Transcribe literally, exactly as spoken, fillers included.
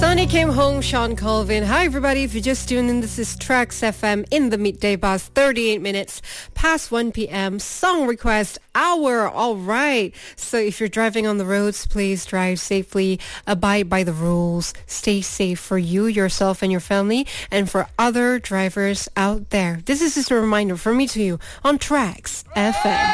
Sonny came home, Sean Colvin. Hi, everybody. If you're just tuning in, this is Tracks F M in the Midday Bus, thirty-eight minutes past one p.m. Song request hour. All right. So if you're driving on the roads, please drive safely, abide by the rules, stay safe for you, yourself, and your family, and for other drivers out there. This is just a reminder from me to you on Tracks F M.